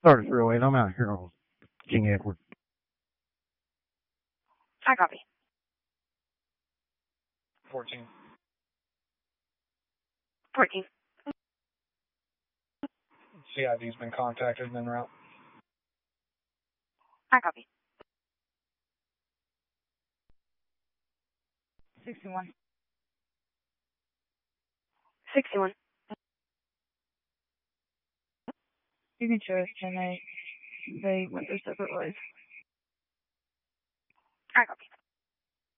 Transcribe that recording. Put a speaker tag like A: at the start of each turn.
A: Started 308. I'm out here on King Edward.
B: I copy.
C: 14.
B: 14.
C: CID's been contacted and en route.
B: I copy.
D: 61.
B: 61.
D: You can show us, and they went their separate ways.
B: I copy.